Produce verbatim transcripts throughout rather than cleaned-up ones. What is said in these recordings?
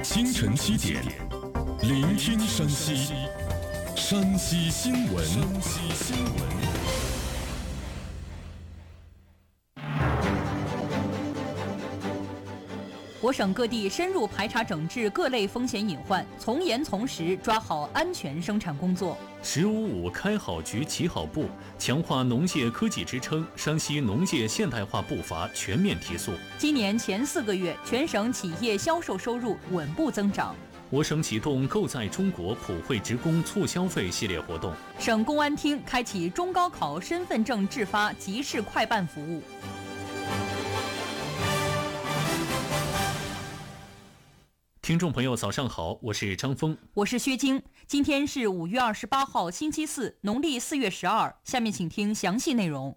清晨七点，聆听山西，山西新闻。山西新闻。 我省各地深入排查整治各类风险隐患，从严从实抓好安全生产工作。 十五五开好局起好步，强化农业科技支撑，山西农业现代化步伐全面提速。 今年前四个月，全省企业销售收入稳步增长。 我省启动购在中国普惠职工促消费系列活动。 省公安厅开启中高考身份证制发即时快办服务。 听众朋友，早上好，我是张峰， 我是薛晶。今天是五月二十八号，星期四，农历四月十二。下面请听详细内容。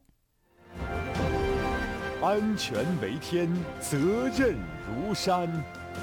安全为天，责任如山。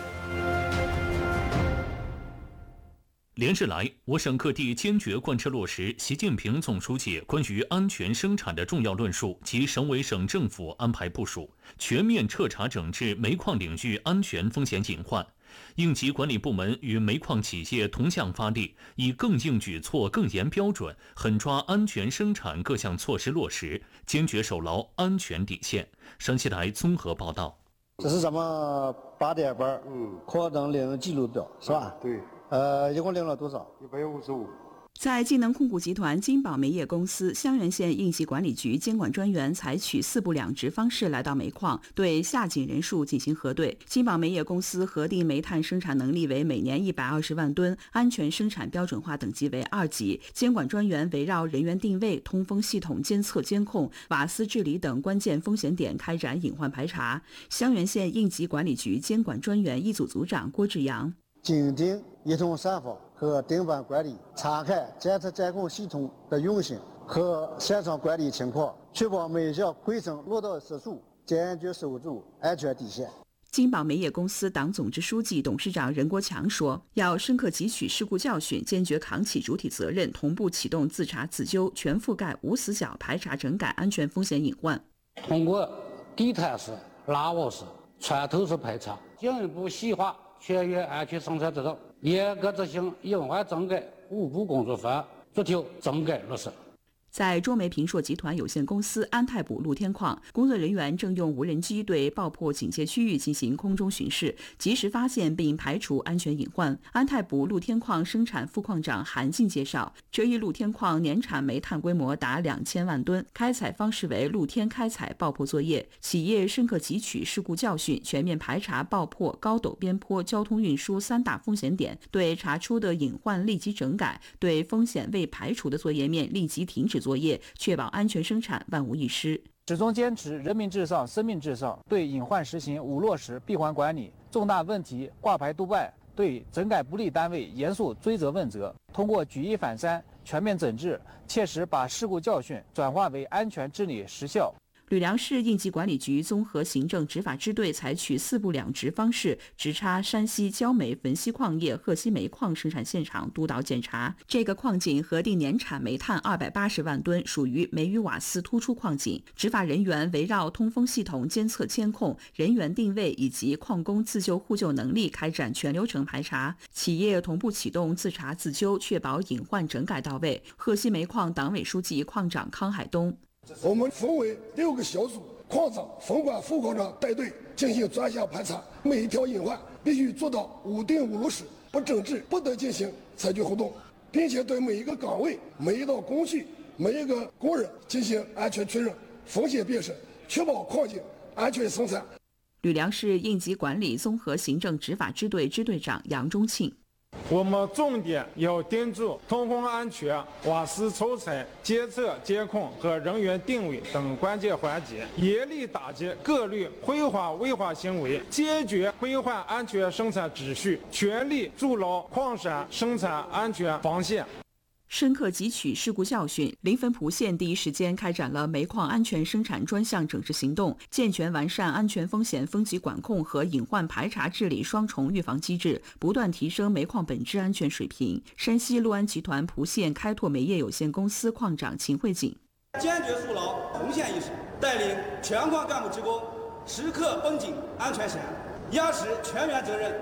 连日来，我省各地坚决贯彻落实习近平总书记关于安全生产的重要论述及省委省政府安排部署，全面彻查整治煤矿领域安全风险隐患。应急管理部门与煤矿企业同向发力，以更硬举措、更严标准，狠抓安全生产各项措施落实，坚决守牢安全底线。山西台综合报道。 这是咱们八点班，嗯，课程领记录表是吧？ 对。 呃，一共领了多少？ 一百五十五。 在晋能控股集团金宝煤业公司襄源县应急管理局监管专员采取四不两直方式来到煤矿，对下井人数进行核对。金宝煤业公司核定煤炭生产能力为每年一百二十万吨，安全生产标准化等级为二级。监管专员围绕人员定位、通风系统监测监控、瓦斯治理等关键风险点开展隐患排查。襄源县应急管理局监管专员一组组长郭志阳。 紧盯一通三防和定班管理，查看监测监控系统的运行和现场管理情况，确保每项规程落到实处，坚决守住安全底线。 金宝煤业公司党总支书记、董事长任国强说，要深刻汲取事故教训，坚决扛起主体责任，同步启动自查自纠、全覆盖无死角排查整改安全风险隐患。 通过地毯式、拉网式、穿透式排查，进一步细化全员安全生产指导，严格执行隐患整改五步工作方案，逐条整改落实。 在中煤平硕集团有限公司安泰堡露天矿，工作人员正用无人机对爆破警戒区域进行空中巡视，及时发现并排除安全隐患。安泰堡露天矿生产副矿长韩进介绍，这一露天矿年产煤炭规模达两千万吨，开采方式为露天开采爆破作业。企业深刻汲取事故教训，全面排查爆破、高陡边坡、交通运输三大风险点，对查出的隐患立即整改，对风险未排除的作业面立即停止作业，确保安全生产万无一失。 始终坚持人民至上、生命至上，对隐患实行五落实闭环管理，重大问题挂牌督办，对整改不力单位严肃追责问责。通过举一反三、全面整治，切实把事故教训转化为安全治理实效。 吕梁市应急管理局综合行政执法支队采取四不两直方式，直插山西焦煤汾西矿业鹤溪煤矿生产现场督导检查。这个矿井核定年产煤炭二百八十万吨，属于煤与瓦斯突出矿井。执法人员围绕通风系统监测监控、人员定位以及矿工自救互救能力开展全流程排查。企业同步启动自查自纠，确保隐患整改到位。鹤溪煤矿党委书记、矿长康海东。 我们分为六个小组，矿长、分管副矿长带队进行专项排查，每一条隐患必须做到五定五落实，不整治不得进行采取活动，并且对每一个岗位、每一道工序、每一个工人进行安全确认、风险辨识，确保矿井安全生产。 吕梁市应急管理综合行政执法支队支队长杨忠庆。 我们重点要盯住通风安全、瓦斯抽采、监测监控和人员定位等关键环节，严厉打击各类毁坏违法行为，坚决规范安全生产秩序，全力筑牢矿山生产安全防线。 深刻汲取事故教训，临汾蒲县第一时间开展了煤矿安全生产专项整治行动，健全完善安全风险分级管控和隐患排查治理双重预防机制，不断提升煤矿本质安全水平。山西陆安集团蒲县开拓煤业有限公司矿长秦慧锦： 坚决树牢红线意识，带领全矿干部职工时刻绷紧安全弦，压实全员责任，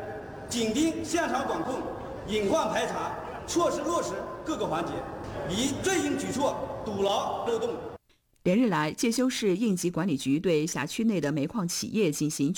紧盯现场管控、隐患排查、措施落实各个环节，以最应举措堵牢漏洞。 连日来，介休市应急管理局对辖区内的煤矿企业进行